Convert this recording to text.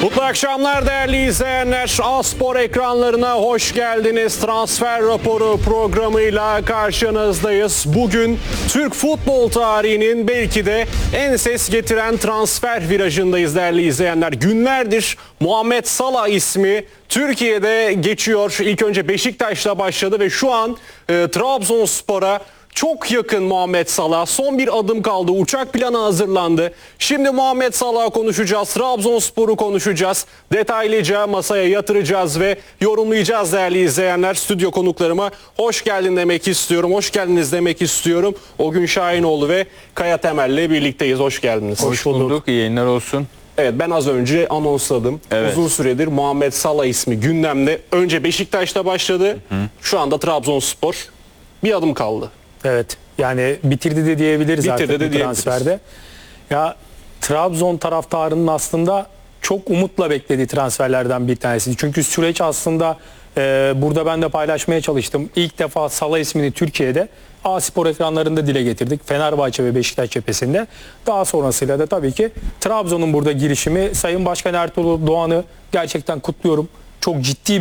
Mutlu akşamlar değerli izleyenler. A-Spor ekranlarına hoş geldiniz. Transfer raporu programıyla karşınızdayız. Bugün Türk futbol tarihinin belki de en ses getiren transfer virajındayız değerli izleyenler. Günlerdir Muhammed Salah ismi Türkiye'de geçiyor. İlk önce Beşiktaş'la başladı ve şu an Trabzonspor'a çok yakın Muhammed Salah. Son bir adım kaldı. Uçak planı hazırlandı. Şimdi Muhammed Salah'ı konuşacağız. Trabzonspor'u konuşacağız. Detaylıca masaya yatıracağız ve yorumlayacağız değerli izleyenler. Stüdyo konuklarıma hoş geldin demek istiyorum. Hoş geldiniz demek istiyorum. O gün Şahinoğlu ve Kaya Temel'le birlikteyiz. Hoş geldiniz. Hoş bulduk. İyi yayınlar olsun. Evet, ben az önce anonsladım. Evet. Uzun süredir Muhammed Salah ismi gündemde. Önce Beşiktaş'ta başladı. Şu anda Trabzonspor. Bir adım kaldı. Evet, yani bitirdi de diyebiliriz Bitirdi artık de bu diyebiliriz. transferde. Ya Trabzon taraftarının aslında çok umutla beklediği transferlerden bir tanesi. Çünkü süreç aslında burada ben de paylaşmaya çalıştım. İlk defa Salah ismini Türkiye'de A-Spor ekranlarında dile getirdik. Fenerbahçe ve Beşiktaş cephesinde. Daha sonrasıyla da tabii ki Trabzon'un burada girişimi. Sayın Başkan Ertuğrul Doğan'ı gerçekten kutluyorum. Çok ciddi